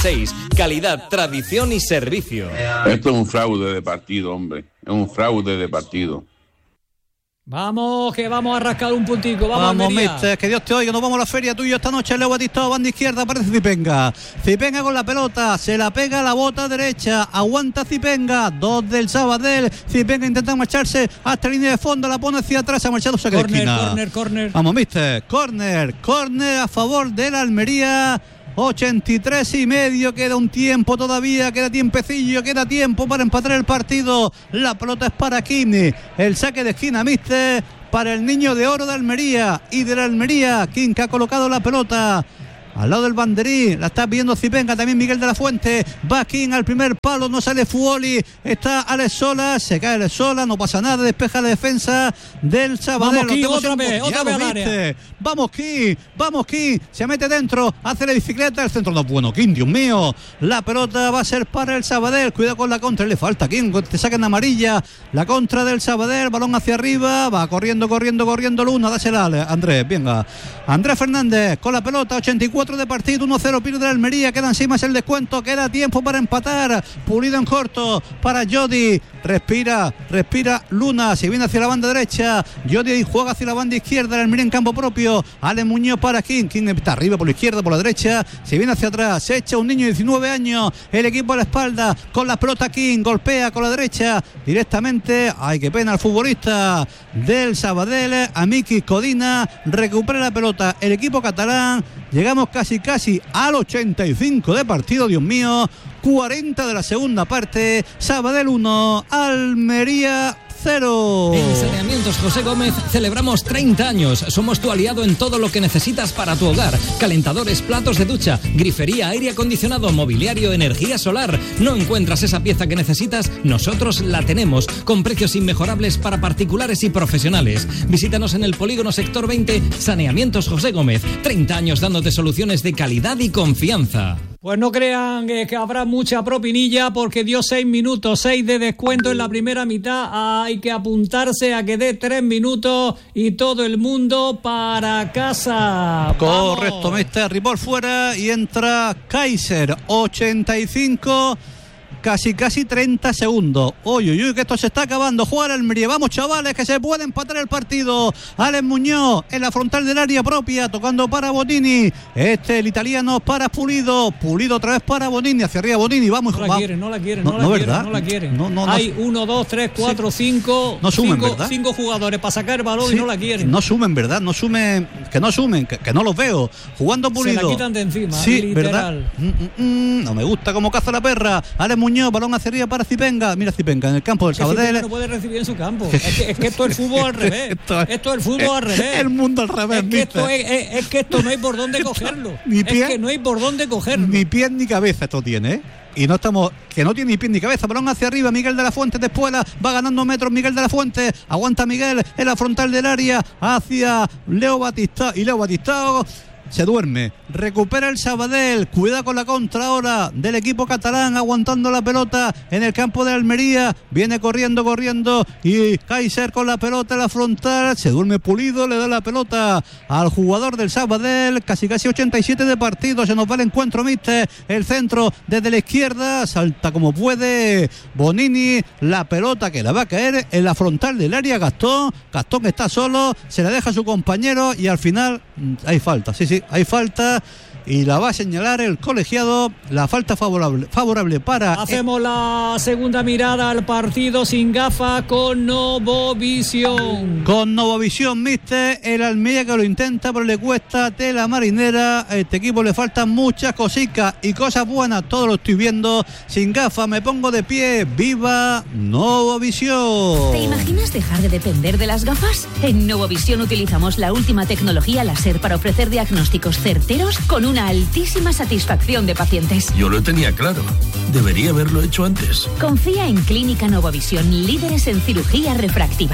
6. Calidad, tradición y servicio. Esto es un fraude de partido, hombre. Es un fraude de partido. Vamos, que vamos a rascar un puntico. Vamos, mister, que Dios te oiga. Nos vamos a la feria tuyo esta noche. Leo Batistao, banda izquierda, aparece Zipenga. Zipenga con la pelota, se la pega a la bota derecha. Aguanta Zipenga, 2 del Sabadell. Zipenga intenta marcharse hasta la línea de fondo, la pone hacia atrás, ha marchado saque de esquina. Corner. Vamos, mister, corner a favor de la Almería. 83,5, queda un tiempo todavía, queda tiempecillo, queda tiempo para empatar el partido. La pelota es para Kim, el saque de esquina, mister, para el niño de oro de Almería y de la Almería. Kim, que ha colocado la pelota al lado del banderín, la está viendo Zipenga, también Miguel de la Fuente. Va Kim al primer palo, no sale Fuoli, está Alex Sola, se cae Alex Sola, no pasa nada, despeja la defensa del Sabadell. Vamos Kim, otra vez al área. Vamos Kim, se mete dentro, hace la bicicleta, el centro no es bueno, Kim, Dios mío, la pelota va a ser para el Sabadell, cuidado con la contra, le falta Kim, te sacan amarilla, la contra del Sabadell, balón hacia arriba, va corriendo Luna, dásela a Andrés, venga, Andrés Fernández con la pelota, 84 de partido, 1-0 pierde la Almería, queda encima es el descuento, queda tiempo para empatar, Pulido en corto para Jody, respira Luna, se viene hacia la banda derecha, Jody juega hacia la banda izquierda, la Almería en campo propio, Ale Muñoz para Kim está arriba por la izquierda, por la derecha, se viene hacia atrás, se echa un niño de 19 años, el equipo a la espalda, con la pelota Kim, golpea con la derecha, directamente, ay qué pena, el futbolista del Sabadell, a Miki Codina, recupera la pelota, el equipo catalán, llegamos casi al 85 de partido, Dios mío, 40 de la segunda parte, Sabadell 1, Almería 0. En Saneamientos José Gómez celebramos 30 años. Somos tu aliado en todo lo que necesitas para tu hogar. Calentadores, platos de ducha, grifería, aire acondicionado, mobiliario, energía solar. ¿No encuentras esa pieza que necesitas? Nosotros la tenemos, con precios inmejorables para particulares y profesionales. Visítanos en el Polígono Sector 20, Saneamientos José Gómez. 30 años dándote soluciones de calidad y confianza. Pues no crean que habrá mucha propinilla, porque dio 6 minutos, 6 de descuento en la primera mitad. Hay que apuntarse a que dé 3 minutos y todo el mundo para casa. Correcto, mister, Ripoll fuera y entra Kaiser, 85, casi 30 segundos. Uy, que esto se está acabando. Jugar Almería. Vamos, chavales, que se puede empatar el partido. Alex Muñoz en la frontal del área propia, tocando para Bonini. El italiano para Pulido otra vez para Bonini, hacia arriba Bonini. Vamos, no la quieren. Hay 1, 2, 3, 4, 5. No sumen, ¿verdad? 5 jugadores para sacar el balón, sí, y no la quieren. No sumen, ¿verdad? Que no los veo. Jugando Pulido. Se la quitan de encima, sí, literal. ¿Verdad? No me gusta cómo caza la perra. Alex Muñoz, balón hacia arriba para Zipenga. Mira Zipenga en el campo del Sabadell. No puede recibir en su campo. Es que esto es el fútbol al revés. Esto es el fútbol al revés. El mundo al revés. Es que esto no hay por dónde cogerlo. Ni pie, es que no hay por dónde cogerlo. Ni pie ni cabeza esto tiene, ¿eh? Y no estamos, que no tiene ni pie ni cabeza. Balón hacia arriba, Miguel de la Fuente de Espuela, va ganando metros Miguel de la Fuente, aguanta Miguel en la frontal del área hacia Leo Batistao, y Leo Batistao se duerme, recupera el Sabadell, cuida con la contra ahora del equipo catalán, aguantando la pelota en el campo de Almería, viene corriendo y Kaiser con la pelota en la frontal, se duerme Pulido, le da la pelota al jugador del Sabadell, casi 87 de partido, se nos va el encuentro, mister, el centro desde la izquierda, salta como puede Bonini, la pelota que la va a caer en la frontal del área, Gastón está solo, se la deja a su compañero y al final hay falta, sí, hay falta y la va a señalar el colegiado, la falta favorable para... Hacemos la segunda mirada al partido sin gafas con Novovisión. Con Novovisión, mister, el Almería que lo intenta, pero le cuesta tela marinera. A este equipo le faltan muchas cositas y cosas buenas, todo lo estoy viendo. Sin gafas me pongo de pie. ¡Viva Novovisión! ¿Te imaginas dejar de depender de las gafas? En Novovisión utilizamos la última tecnología láser para ofrecer diagnósticos certeros con una altísima satisfacción de pacientes. Yo lo tenía claro. Debería haberlo hecho antes. Confía en Clínica Novovisión, líderes en cirugía refractiva.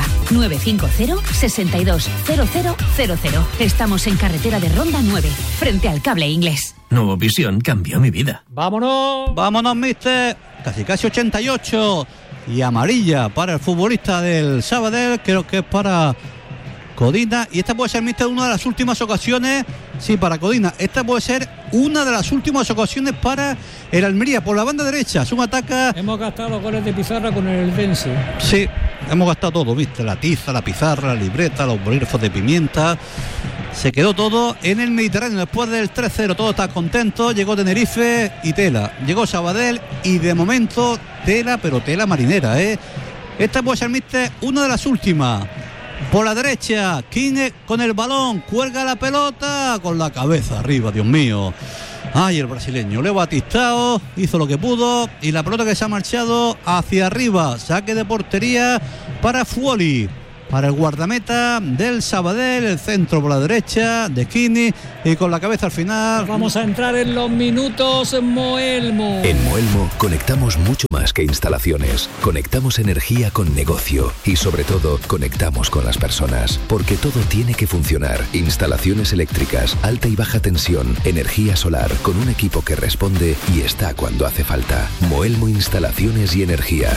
950-620000. Estamos en carretera de Ronda 9, frente al Cable Inglés. Novovisión cambió mi vida. Vámonos, mister. Casi 88. Y amarilla para el futbolista del Sabadell. Creo que es para Codina, y esta puede ser, mister, una de las últimas ocasiones, sí, para Codina, esta puede ser una de las últimas ocasiones para el Almería, por la banda derecha, es un ataque... Hemos gastado los goles de pizarra con el Eldense. Sí, hemos gastado todo, viste, la tiza, la pizarra, la libreta, los bolígrafos de pimienta, se quedó todo en el Mediterráneo, después del 3-0, todo está contento, llegó Tenerife y tela, llegó Sabadell y de momento tela, pero tela marinera, Esta puede ser, mister, una de las últimas. Por la derecha, King con el balón, cuelga la pelota con la cabeza arriba, Dios mío. Ay, el brasileño, Leo Batistao hizo lo que pudo y la pelota que se ha marchado hacia arriba, saque de portería para Fuoli, para el guardameta del Sabadell, el centro por la derecha de Kini y con la cabeza al final. Vamos a entrar en los minutos Moelmo. En Moelmo conectamos mucho más que instalaciones. Conectamos energía con negocio y sobre todo conectamos con las personas, porque todo tiene que funcionar. Instalaciones eléctricas, alta y baja tensión, energía solar, con un equipo que responde y está cuando hace falta. Moelmo Instalaciones y Energía,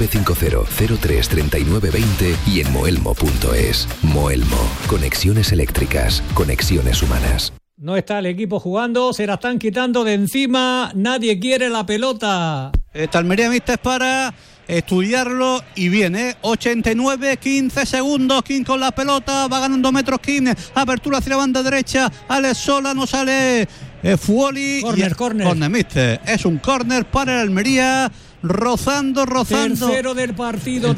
950-03-3920 y en moelmo.es. Moelmo, conexiones eléctricas, conexiones humanas. No está el equipo jugando, se la están quitando de encima, nadie quiere la pelota. Esta Almería, mister, es para estudiarlo y viene 89, 15 segundos, King con la pelota, va ganando metros King, apertura hacia la banda derecha, Alex Sola, no sale Fuoli. Corner, mister, es un corner para el Almería. Rozando. Tercero del partido.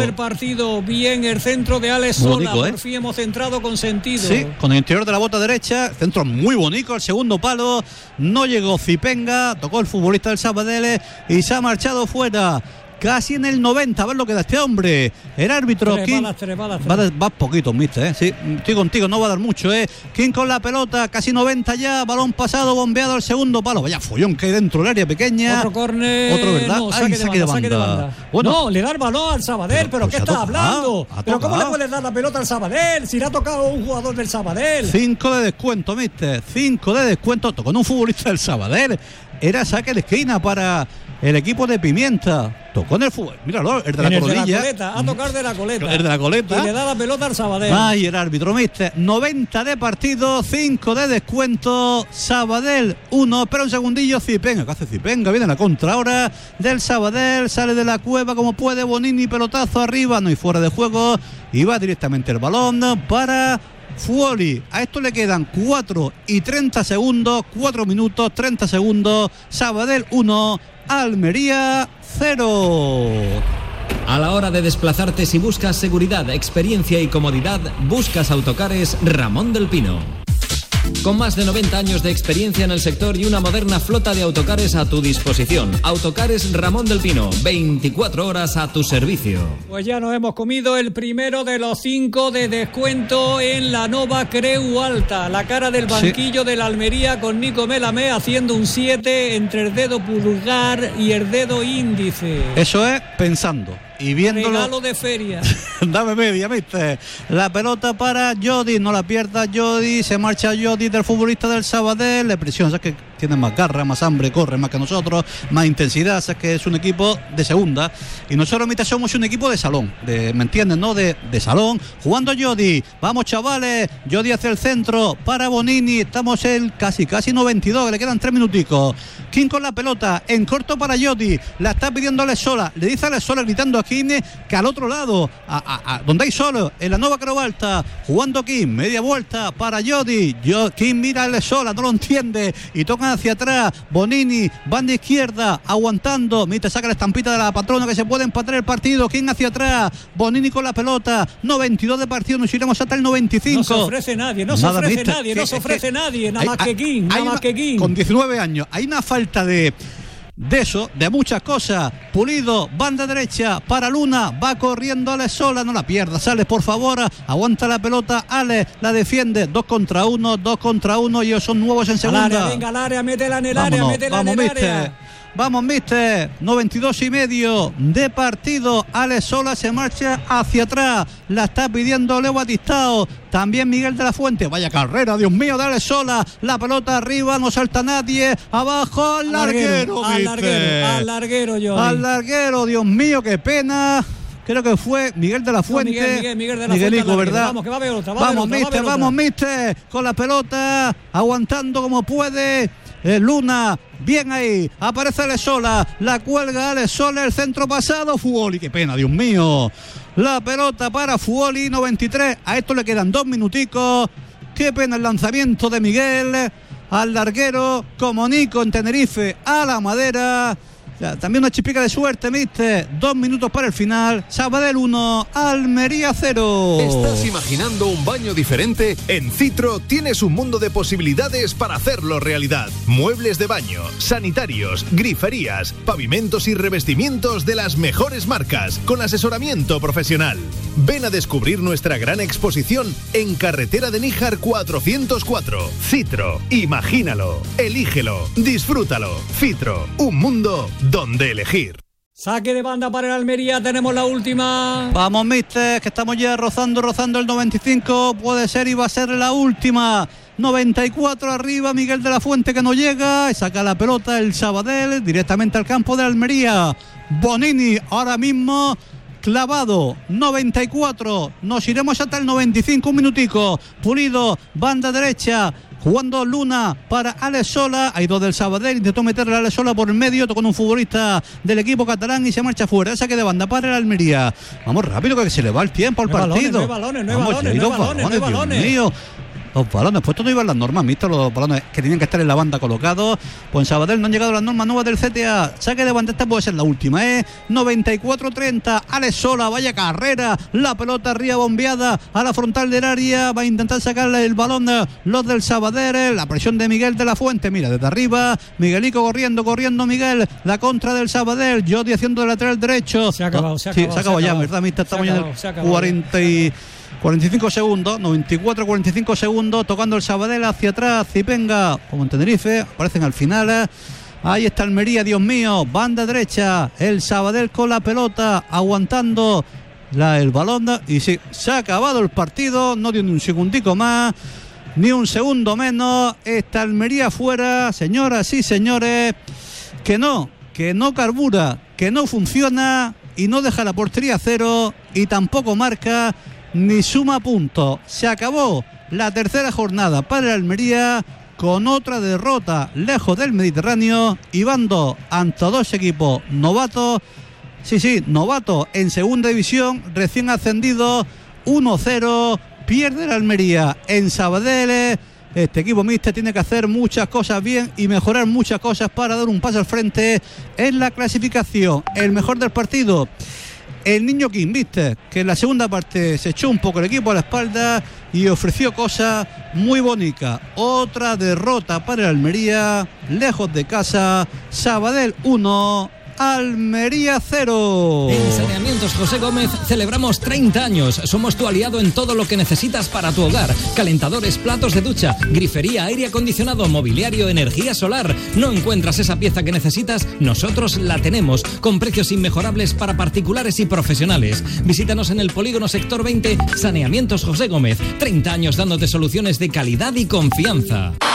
Bien, el centro de Alex Sola. Por fin hemos centrado con sentido. Sí, con el interior de la bota derecha. Centro muy bonito. El segundo palo. No llegó Zipenga. Tocó el futbolista del Sabadell y se ha marchado fuera. Casi en el 90, a ver lo que da este hombre. El árbitro Tres balas. Va poquito, mister, Sí, estoy contigo, no va a dar mucho, King con la pelota, casi 90 ya. Balón pasado, bombeado al segundo palo. Vaya follón que hay dentro del área pequeña. Otro córner. Otro, ¿verdad? No, saque de banda. Bueno, no, le da el balón al Sabadell, pero ¿qué estás hablando? ¿Pero cómo le puedes dar la pelota al Sabadell si le ha tocado un jugador del Sabadell? 5 de descuento, mister. 5 de descuento. Tocó en un futbolista del Sabadell. Era saque de esquina para el equipo de Pimienta. Tocó en el fútbol. Míralo, el de la coronilla. A tocar de la coleta. El de la coleta. Y le da la pelota al Sabadell. Ay, el árbitro, mister. 90 de partido, 5 de descuento. Sabadell 1. Espera un segundillo. Zipenga. ¿Qué hace Zipenga? Viene la contra ahora del Sabadell. Sale de la cueva como puede. Bonini, pelotazo arriba. No hay fuera de juego. Y va directamente el balón para Fuoli. A esto le quedan 4 y 30 segundos. 4 minutos, 30 segundos. Sabadell 1. Almería 0. A la hora de desplazarte, si buscas seguridad, experiencia y comodidad, buscas Autocares Ramón del Pino. Con más de 90 años de experiencia en el sector y una moderna flota de autocares a tu disposición. Autocares Ramón del Pino, 24 horas a tu servicio. Pues ya nos hemos comido el primero de los 5 de descuento en la Nova Creu Alta. La cara del banquillo de la Almería con Nico Melamé haciendo un 7 entre el dedo pulgar y el dedo índice. Eso es pensando. Y viéndolo. Regalo de feria. Dame media, ¿viste? La pelota para Jody, no la pierda Jody, se marcha Jody del futbolista del Sabadell, le presiona, sabes que tiene más garra, más hambre, corre más que nosotros, más intensidad, sabes que es un equipo de segunda y nosotros, ¿viste? Somos un equipo de salón, ¿me entiendes, no? De salón, jugando Jody, vamos chavales, Jody hacia el centro para Bonini, estamos en casi 92, le quedan 3 minuticos. King con la pelota, en corto para Jody, la está pidiendo Alex Sola, le dice a Alex Sola gritando a King que al otro lado, donde hay solo, en la Nova Creu Alta, jugando King, media vuelta para Jody, King mira a Alex Sola, no lo entiende y toca hacia atrás, Bonini, banda izquierda, aguantando, mira, saca la estampita de la patrona que se puede empatar el partido, King hacia atrás, Bonini con la pelota, 92 de partido, nos iremos hasta el 95. No se ofrece nadie, nada más que King, con 19 años, hay una falta de eso, de muchas cosas. Pulido, banda derecha para Luna, va corriendo Alex Sola, no la pierdas, Alex, por favor, aguanta la pelota, Alex la defiende, 2 contra 1, y ellos son nuevos en segunda. Área, venga al área, métela en el área, métela en el área. Vamos, mister, 92,5 de partido. Alex Sola se marcha hacia atrás. La está pidiendo Leo Batistao. También Miguel de la Fuente. Vaya carrera, Dios mío, de Alex Sola. La pelota arriba, no salta nadie. Abajo, al larguero, al larguero, Al larguero, Dios mío, qué pena. creo que fue Miguel de la Fuente. Miguel de la Miguelico, Fuente. ¿verdad? Vamos, que va a haber otra. Vamos, mister, con la pelota, aguantando como puede. Luna, bien ahí, aparece Alesola, la cuelga Alesola, el centro pasado, Fuoli, qué pena, Dios mío. La pelota para Fuoli, 93, a esto le quedan 2 minuticos. Qué pena el lanzamiento de Miguel al larguero, como Nico en Tenerife, a la madera. Ya, también una chispica de suerte, mister. 2 minutos para el final. Sabadell 1, Almería 0. ¿Estás imaginando un baño diferente? En Citro tienes un mundo de posibilidades para hacerlo realidad. Muebles de baño, sanitarios, griferías, pavimentos y revestimientos de las mejores marcas, con asesoramiento profesional. Ven a descubrir nuestra gran exposición en Carretera de Níjar 404. Citro, imagínalo, elígelo, disfrútalo. Citro, un mundo donde elegir. Saque de banda para el Almería, tenemos la última. Vamos, mister, que estamos ya rozando el 95. Puede ser y va a ser la última. 94 arriba, Miguel de la Fuente, que no llega. Y saca la pelota el Sabadell directamente al campo de Almería. Bonini ahora mismo clavado. 94. Nos iremos hasta el 95, un minutico. Pulido, banda derecha. Jugando Luna para Alesola. Hay 2 del Sabadell. Intentó meterle a Alesola por el medio. Tocó con un futbolista del equipo catalán y se marcha fuera. Saque de banda para el Almería. Vamos rápido, que se le va el tiempo al partido. No hay balones. Mío. Los balones, pues todo iban las normas, visto los balones que tenían que estar en la banda colocados. Pues en Sabadell no han llegado las normas nuevas del CTA. Saque de banda, esta puede ser la última, 94-30. Alesola, vaya carrera. La pelota arriba bombeada a la frontal del área. Va a intentar sacarle el balón los del Sabadell. La presión de Miguel de la Fuente. Mira, desde arriba. Miguelico corriendo Miguel. La contra del Sabadell. Jody haciendo de lateral derecho. Se ha acabado ya, ¿verdad? Estamos ya en el 45 segundos, 94-45 segundos, tocando el Sabadell hacia atrás, Zipenga, como en Tenerife, aparecen al final. Ahí está Almería, Dios mío, banda derecha, el Sabadell con la pelota, aguantando el balón, y sí, se ha acabado el partido, no dio ni un segundico más, ni un segundo menos. Está Almería fuera, señoras y señores, que no carbura, que no funciona y no deja la portería a cero y tampoco marca ni suma puntos. Se acabó la tercera jornada para el Almería con otra derrota lejos del Mediterráneo y bando ante 2 equipos novatos. Sí, novatos en segunda división, recién ascendido. 1-0, pierde el Almería en Sabadell. Este equipo mixto tiene que hacer muchas cosas bien y mejorar muchas cosas para dar un paso al frente en la clasificación. El mejor del partido, el Niño King, viste, que en la segunda parte se echó un poco el equipo a la espalda y ofreció cosas muy bonitas. Otra derrota para el Almería, lejos de casa. Sabadell 1, Almería 0. En Saneamientos José Gómez celebramos 30 años. Somos tu aliado en todo lo que necesitas para tu hogar. Calentadores, platos de ducha, grifería, aire acondicionado, mobiliario, energía solar. ¿No encuentras esa pieza que necesitas? Nosotros la tenemos, con precios inmejorables para particulares y profesionales. Visítanos en el Polígono Sector 20, Saneamientos José Gómez. 30 años dándote soluciones de calidad y confianza.